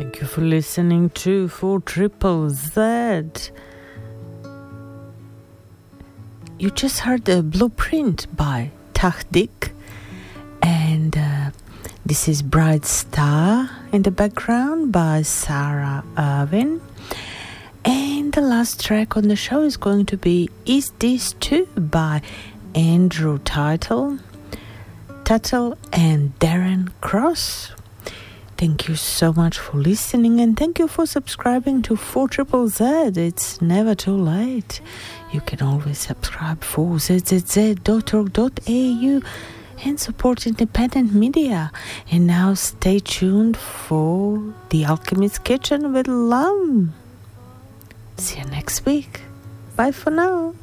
Thank you for listening to 4ZZZ. You just heard the Blueprint by Tahdik, and this is Bright Star in the background by Sarah Irvin. And the last track on the show is going to be Is This Too by Andrew Tuttle and Darren Cross. Thank you so much for listening, and thank you for subscribing to 4ZZZ. It's never too late. You can always subscribe 4zzz.org.au and support independent media. And now stay tuned for The Alchemist's Kitchen with Lum. See you next week. Bye for now.